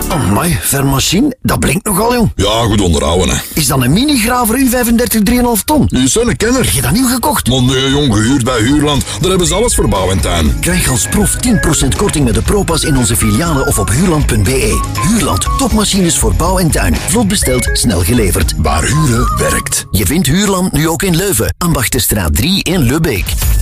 Amai, vermachine, dat blinkt nogal, jong. Ja, goed onderhouden, hè. Is dat een mini-graver U35 3,5 ton? Die is een kenner. Heb je dat nieuw gekocht? Maar nee, jong, gehuurd bij Huurland. Daar hebben ze alles voor bouw en tuin. Krijg als proef 10% korting met de ProPass in onze filialen of op huurland.be. Huurland, topmachines voor bouw en tuin. Vlot besteld, snel geleverd. Waar huren werkt. Je vindt Huurland nu ook in Leuven, Ambachtenstraat 3 in Lubbeek.